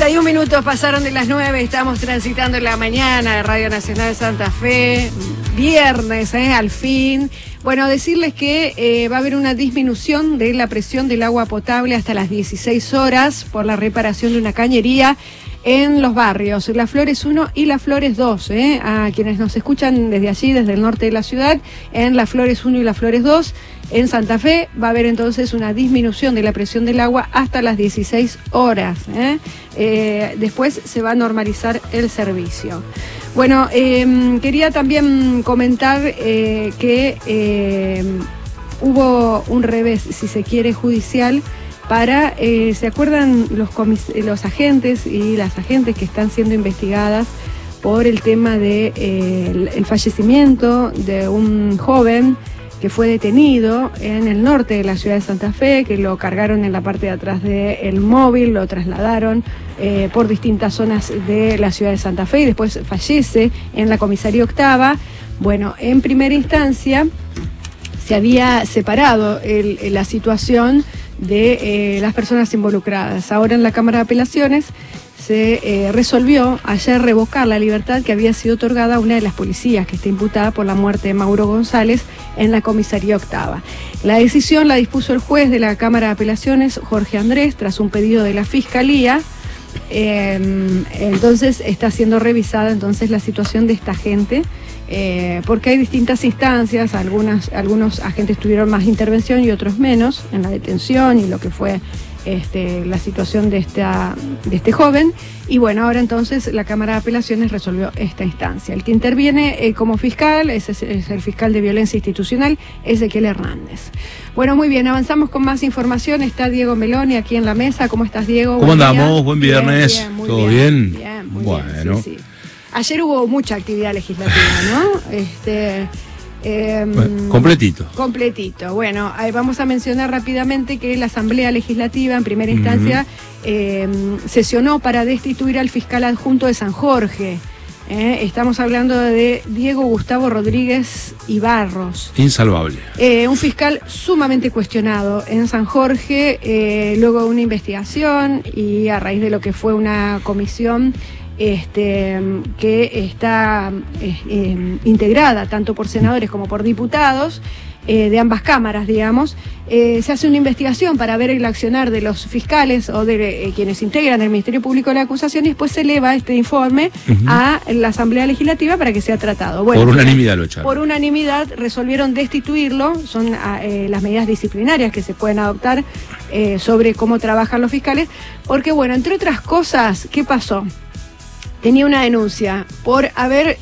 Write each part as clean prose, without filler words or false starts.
31 minutos pasaron de las 9, estamos transitando en la mañana de Radio Nacional de Santa Fe, viernes, al fin. Bueno, decirles que va a haber una disminución de la presión del agua potable hasta las 16 horas por la reparación de una cañería en los barrios, La Flores 1 y La Flores 2, a quienes nos escuchan desde allí, desde el norte de la ciudad, en La Flores 1 y La Flores 2, en Santa Fe, va a haber entonces una disminución de la presión del agua hasta las 16 horas. Después se va a normalizar el servicio. Bueno, quería también comentar que hubo un revés, si se quiere, judicial, para, ¿se acuerdan los agentes y las agentes que están siendo investigadas por el tema de el fallecimiento de un joven que fue detenido en el norte de la ciudad de Santa Fe, que lo cargaron en la parte de atrás del móvil, lo trasladaron por distintas zonas de la ciudad de Santa Fe y después fallece en la comisaría octava? Bueno, en primera instancia se había separado la situación de las personas involucradas. Ahora en la Cámara de Apelaciones se resolvió ayer revocar la libertad que había sido otorgada a una de las policías que está imputada por la muerte de Mauro González en la comisaría octava. La decisión la dispuso el juez de la Cámara de Apelaciones, Jorge Andrés, tras un pedido de la Fiscalía. Entonces está siendo revisada entonces la situación de esta gente, porque hay distintas instancias. Algunos agentes tuvieron más intervención y otros menos en la detención y lo que fue la situación de este joven. Y bueno, ahora entonces la Cámara de Apelaciones resolvió esta instancia. El que interviene como fiscal es el fiscal de violencia institucional, Ezequiel Hernández. Bueno, muy bien, avanzamos con más información. Está Diego Meloni aquí en la mesa. ¿Cómo estás, Diego? ¿Cómo andamos? Buen viernes. Bien, ¿Todo bien? Bien, muy bueno. bien. Sí. Ayer hubo mucha actividad legislativa, ¿no? Completito. Completito. Bueno, vamos a mencionar rápidamente que la Asamblea Legislativa en primera instancia sesionó para destituir al fiscal adjunto de San Jorge. Estamos hablando de Diego Gustavo Rodríguez Ibarros. Insalvable. Un fiscal sumamente cuestionado en San Jorge, luego de una investigación y a raíz de lo que fue una comisión que está integrada tanto por senadores como por diputados de ambas cámaras, digamos. Se hace una investigación para ver el accionar de los fiscales o de quienes integran el Ministerio Público de la Acusación y después se eleva este informe a la Asamblea Legislativa para que sea tratado. Bueno, por unanimidad lo echaron. Por unanimidad resolvieron destituirlo. Son las medidas disciplinarias que se pueden adoptar sobre cómo trabajan los fiscales, porque bueno, entre otras cosas, ¿qué pasó? Tenía una denuncia por haber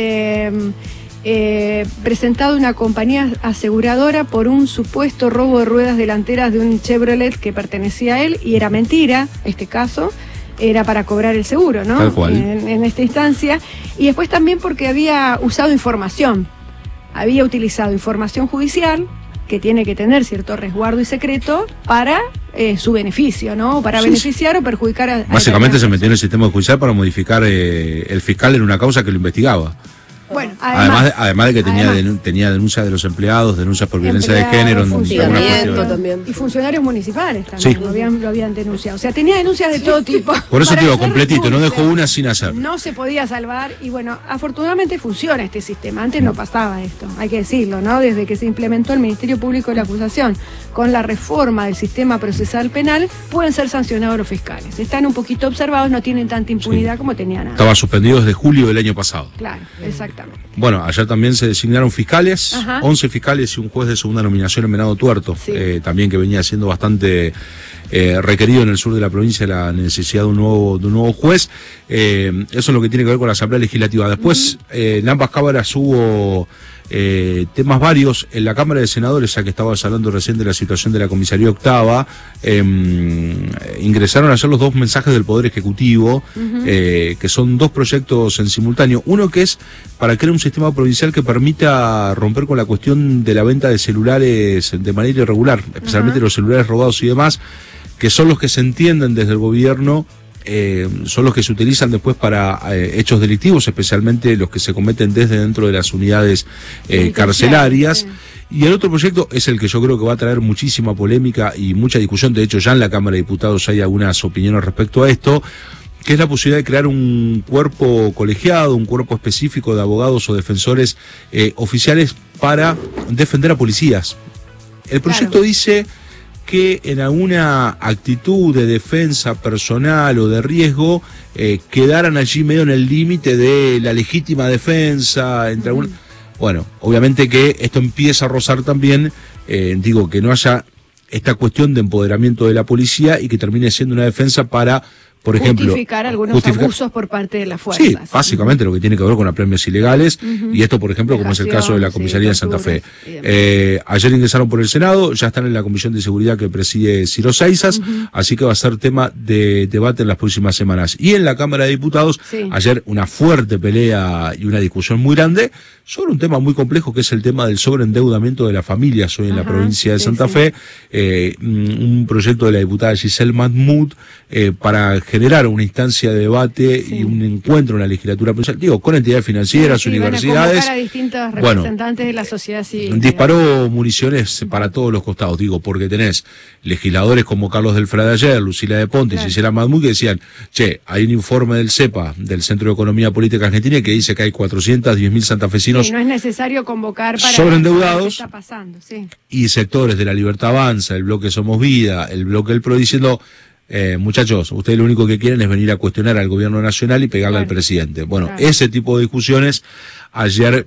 presentado una compañía aseguradora por un supuesto robo de ruedas delanteras de un Chevrolet que pertenecía a él, y era mentira este caso, era para cobrar el seguro, ¿no? Tal cual. En esta instancia. Y después también porque había usado información, había utilizado información judicial que tiene que tener cierto resguardo y secreto para su beneficio, ¿no? Para beneficiar o perjudicar a... Básicamente se metió en el sistema judicial para modificar el fiscal en una causa que lo investigaba. Bueno, además de que tenía denuncias de los empleados, denuncias por violencia de género, también. Y funcionarios municipales también, sí. lo habían denunciado. O sea, tenía denuncias de todo tipo. Por eso te digo, completito, no dejó una sin hacer. No se podía salvar y bueno, afortunadamente funciona este sistema. Antes no pasaba esto, hay que decirlo, ¿no? Desde que se implementó el Ministerio Público de la Acusación con la reforma del sistema procesal penal, pueden ser sancionados los fiscales. Están un poquito observados, no tienen tanta impunidad como tenían antes. Estaba suspendido desde julio del año pasado. Claro, exactamente. Bueno, ayer también se designaron fiscales, 11 fiscales y un juez de segunda nominación en Venado Tuerto, también que venía siendo bastante requerido en el sur de la provincia la necesidad de un nuevo juez. Eso es lo que tiene que ver con la Asamblea Legislativa. Después, en ambas cámaras hubo temas varios. En la Cámara de Senadores, ya que estabas hablando recién de la situación de la comisaría octava, ingresaron ayer los dos mensajes del Poder Ejecutivo, que son dos proyectos en simultáneo. Uno que es para crear un sistema provincial que permita romper con la cuestión de la venta de celulares de manera irregular, especialmente los celulares robados y demás, que son los que se entienden desde el gobierno, son los que se utilizan después para hechos delictivos, especialmente los que se cometen desde dentro de las unidades carcelarias. Y el otro proyecto es el que yo creo que va a traer muchísima polémica y mucha discusión. De hecho, ya en la Cámara de Diputados hay algunas opiniones respecto a esto, que es la posibilidad de crear un cuerpo colegiado, un cuerpo específico de abogados o defensores oficiales para defender a policías. El proyecto dice que en alguna actitud de defensa personal o de riesgo quedaran allí medio en el límite de la legítima defensa entre algunos. Bueno, obviamente que esto empieza a rozar también, que no haya esta cuestión de empoderamiento de la policía y que termine siendo una defensa para, por ejemplo, justificar algunos abusos por parte de la fuerza. Sí, básicamente lo que tiene que ver con apremios ilegales, y esto, por ejemplo, como es el caso de la comisaría de Santa Fe. Ayer ingresaron por el Senado, ya están en la Comisión de Seguridad que preside Ciro Seisas, así que va a ser tema de debate en las próximas semanas. Y en la Cámara de Diputados, ayer una fuerte pelea y una discusión muy grande sobre un tema muy complejo, que es el tema del sobreendeudamiento de las familias hoy en la provincia de Santa Fe, un proyecto de la diputada Giselle Mahmoud para generar una instancia de debate y un encuentro en la legislatura provincial, con entidades financieras, universidades. Van a distintos representantes de la sociedad civil. Disparó municiones para todos los costados, porque tenés legisladores como Carlos del Frade ayer, Lucila de Ponte y Gisela Mahmoud que decían, hay un informe del CEPA, del Centro de Economía Política Argentina, que dice que hay 410.000 santafesinos no es necesario convocar para sobreendeudados, qué está pasando, y sectores de la Libertad Avanza, el bloque Somos Vida, el bloque El PRO diciendo, muchachos, ustedes lo único que quieren es venir a cuestionar al gobierno nacional y pegarle al presidente. Bueno, ese tipo de discusiones ayer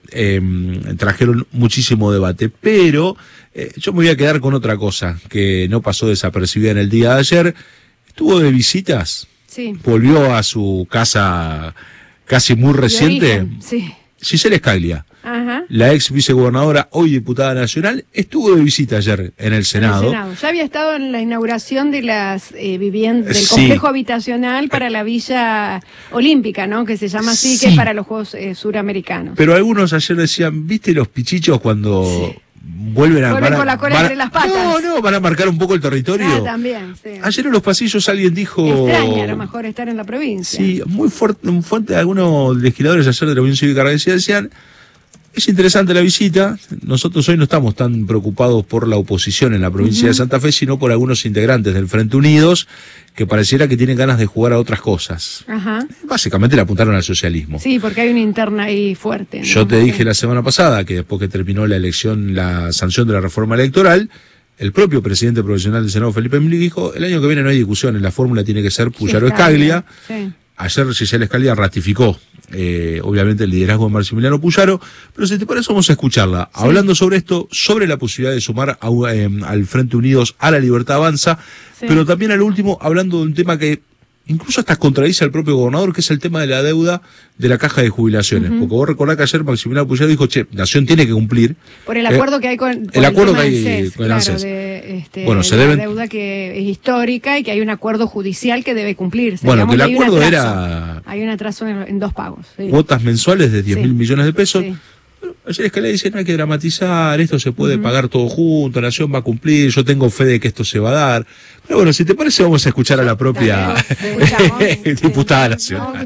trajeron muchísimo debate, pero yo me voy a quedar con otra cosa que no pasó desapercibida en el día de ayer. Estuvo de visitas, volvió a su casa casi muy reciente, Gisela Scaglia. La ex vicegobernadora, hoy diputada nacional, estuvo de visita ayer en el Senado. Ya había estado en la inauguración de las viviendas, del complejo habitacional para la Villa Olímpica, ¿no? Que se llama así, que es para los Juegos Suramericanos. Pero algunos ayer decían, ¿viste los pichichos cuando vuelven con la cola entre las patas? No, van a marcar un poco el territorio. También, Ayer en los pasillos alguien dijo... Extraña a lo mejor estar en la provincia. Sí, muy fuerte, algunos legisladores ayer de la Unión Cívica Radical decían, es interesante la visita, nosotros hoy no estamos tan preocupados por la oposición en la provincia de Santa Fe, sino por algunos integrantes del Frente Unidos que pareciera que tienen ganas de jugar a otras cosas. Básicamente le apuntaron al socialismo. Sí, porque hay una interna ahí fuerte, ¿no? Yo te dije la semana pasada que después que terminó la elección, la sanción de la reforma electoral, el propio presidente provisional del Senado, Felipe Milei, dijo, el año que viene no hay discusión, la fórmula tiene que ser Puyaro Scaglia. Ayer Gisela Scaglia ratificó, obviamente, el liderazgo de Maximiliano Puyaro, pero si te parece vamos a escucharla, hablando sobre esto, sobre la posibilidad de sumar al Frente Unidos a la Libertad Avanza, pero también al último, hablando de un tema que incluso hasta contradice al propio gobernador, que es el tema de la deuda de la caja de jubilaciones. Porque vos recordás que ayer Maximiliano Puyaro dijo, Nación tiene que cumplir. Por el acuerdo que hay con el acuerdo que hay con el ANSES. Bueno, se debe... deuda que es histórica y que hay un acuerdo judicial que debe cumplirse. Bueno, que el acuerdo era... Hay un atraso en 2 pagos. Cuotas mensuales de 10.000 millones de pesos. Bueno, ayer Scaglia dice, no hay que dramatizar, esto se puede pagar todo junto, Nación va a cumplir, yo tengo fe de que esto se va a dar. Pero bueno, si te parece vamos a escuchar a la propia diputada nacional.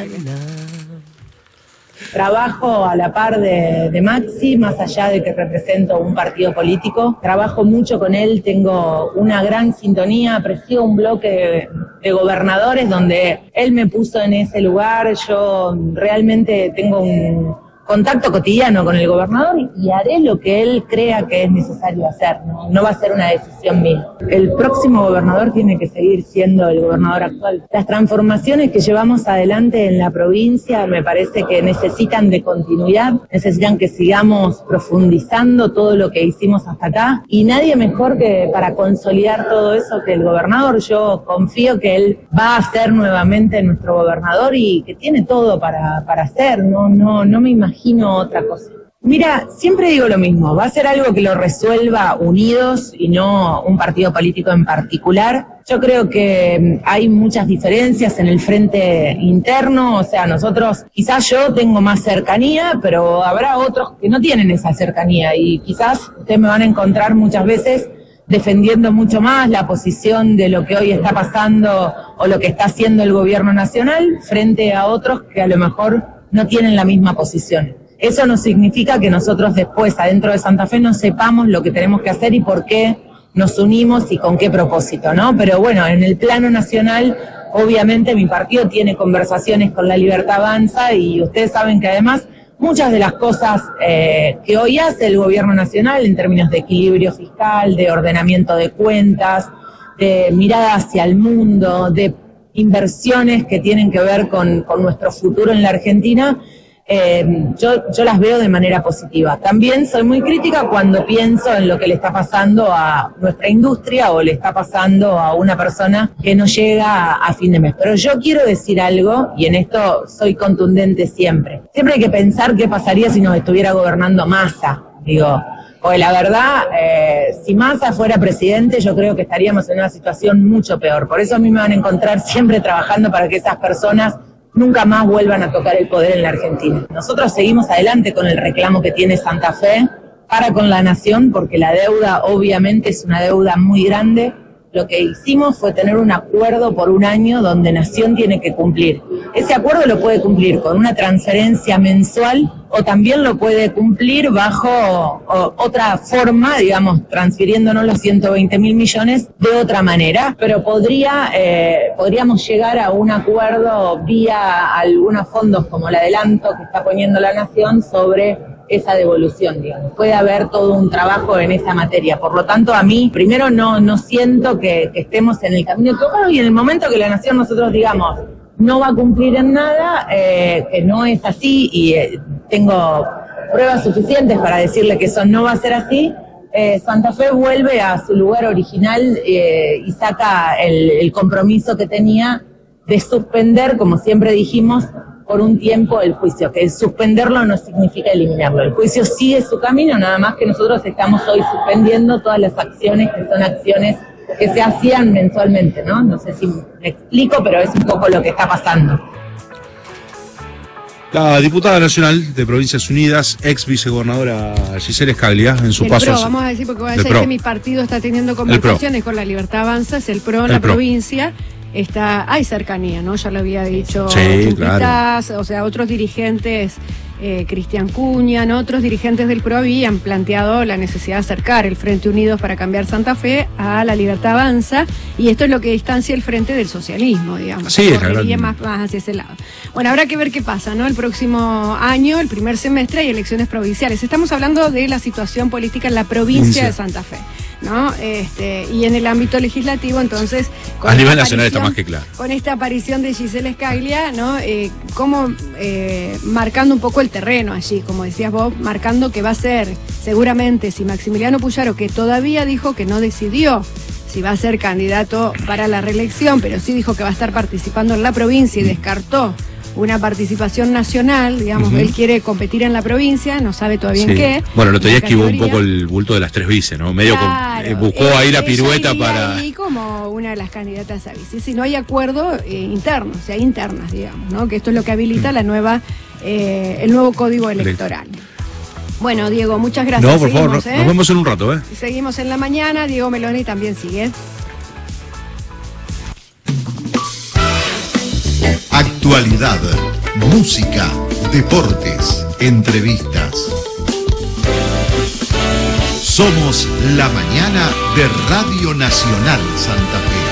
Trabajo a la par de Maxi, más allá de que represento un partido político. Trabajo mucho con él, tengo una gran sintonía, aprecio un bloque de gobernadores donde él me puso en ese lugar. Yo realmente tengo un contacto cotidiano con el gobernador y haré lo que él crea que es necesario hacer, no va a ser una decisión mía. El próximo gobernador tiene que seguir siendo el gobernador actual. Las transformaciones que llevamos adelante en la provincia me parece que necesitan de continuidad, necesitan que sigamos profundizando todo lo que hicimos hasta acá y nadie mejor que para consolidar todo eso que el gobernador. Yo confío que él va a ser nuevamente nuestro gobernador y que tiene todo para hacer, no me imagino otra cosa. Mira, siempre digo lo mismo, va a ser algo que lo resuelva unidos y no un partido político en particular. Yo creo que hay muchas diferencias en el frente interno, o sea, nosotros, quizás yo tengo más cercanía, pero habrá otros que no tienen esa cercanía y quizás ustedes me van a encontrar muchas veces defendiendo mucho más la posición de lo que hoy está pasando o lo que está haciendo el gobierno nacional frente a otros que a lo mejor no tienen la misma posición. Eso no significa que nosotros después, adentro de Santa Fe, no sepamos lo que tenemos que hacer y por qué nos unimos y con qué propósito, ¿no? Pero bueno, en el plano nacional, obviamente mi partido tiene conversaciones con La Libertad Avanza y ustedes saben que además muchas de las cosas que hoy hace el gobierno nacional en términos de equilibrio fiscal, de ordenamiento de cuentas, de mirada hacia el mundo, de inversiones que tienen que ver con nuestro futuro en la Argentina, yo las veo de manera positiva. También soy muy crítica cuando pienso en lo que le está pasando a nuestra industria o le está pasando a una persona que no llega a fin de mes. Pero yo quiero decir algo, y en esto soy contundente siempre. Siempre hay que pensar qué pasaría si nos estuviera gobernando Massa. Digo, pues la verdad, si Massa fuera presidente, yo creo que estaríamos en una situación mucho peor. Por eso a mí me van a encontrar siempre trabajando para que esas personas nunca más vuelvan a tocar el poder en la Argentina. Nosotros seguimos adelante con el reclamo que tiene Santa Fe para con la Nación, porque la deuda obviamente es una deuda muy grande. Lo que hicimos fue tener un acuerdo por un año donde Nación tiene que cumplir. Ese acuerdo lo puede cumplir con una transferencia mensual o también lo puede cumplir bajo otra forma, digamos, transfiriéndonos los 120.000 millones de otra manera, pero podríamos llegar a un acuerdo vía algunos fondos como el adelanto que está poniendo la Nación sobre esa devolución, digamos. Puede haber todo un trabajo en esa materia. Por lo tanto, a mí, primero, no siento que estemos en el camino equivocado, y en el momento que la Nación nosotros digamos no va a cumplir en nada, que no es así, y tengo pruebas suficientes para decirle que eso no va a ser así, Santa Fe vuelve a su lugar original y saca el compromiso que tenía de suspender, como siempre dijimos, por un tiempo el juicio, que suspenderlo no significa eliminarlo. El juicio sigue su camino, nada más que nosotros estamos hoy suspendiendo todas las acciones que son acciones que se hacían mensualmente, ¿no? No sé si me explico, pero es un poco lo que está pasando. La diputada nacional de Provincias Unidas, ex vicegobernadora Gisela Scaglia, en su paso... Vamos a decir, porque voy a decir que mi partido está teniendo conversaciones con La Libertad Avanza, es el PRO en la provincia. Hay cercanía, ¿no? Ya lo había dicho, sí, claro. O sea, otros dirigentes, Cristian Cuña, ¿no? Otros dirigentes del PRO habían planteado la necesidad de acercar el Frente Unidos para cambiar Santa Fe a La Libertad Avanza, y esto es lo que distancia el frente del socialismo, digamos. Sí, correría más hacia ese lado. Bueno, habrá que ver qué pasa, ¿no? El próximo año, el primer semestre, hay elecciones provinciales. Estamos hablando de la situación política en la provincia de Santa Fe, ¿no? Y en el ámbito legislativo, entonces... A nivel nacional está más que claro. Con esta aparición de Gisela Scaglia, ¿no? Como marcando un poco el terreno allí, como decías vos, marcando que va a ser, seguramente, si Maximiliano Puyaro, que todavía dijo que no decidió si va a ser candidato para la reelección, pero sí dijo que va a estar participando en la provincia y descartó una participación nacional, digamos, él quiere competir en la provincia, no sabe todavía en qué. Bueno, el otro día esquivó un poco el bulto de las 3 vices, ¿no? Medio claro, buscó ahí la pirueta para... ahí como una de las candidatas a vice. Si no hay acuerdo interno, o sea, internas, digamos, ¿no? Que esto es lo que habilita la nueva, el nuevo código electoral. Bueno, Diego, muchas gracias. No, por favor, nos vemos en un rato, ¿eh? Seguimos en la mañana, Diego Meloni también sigue. Actualidad, música, deportes, entrevistas. Somos la mañana de Radio Nacional Santa Fe.